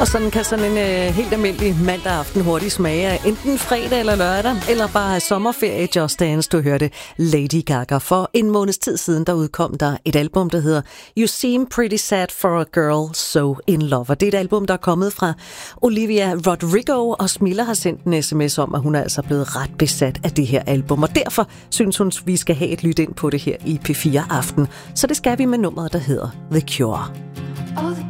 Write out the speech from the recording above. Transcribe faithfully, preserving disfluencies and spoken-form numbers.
Og sådan kan sådan en øh, helt almindelig mandag aften hurtigt smage af enten fredag eller lørdag, eller bare sommerferie. Just Dance, du hørte Lady Gaga. For en måneds tid siden, der udkom der et album, der hedder You Seem Pretty Sad for a Girl So In Love. Og det er et album, der er kommet fra Olivia Rodrigo, og Smilla har sendt en sms om, at hun er altså blevet ret besat af det her album. Og derfor synes hun, vi skal have et lyt ind på det her i P fire Aften. Så det skal vi med nummeret, der hedder The Cure. All the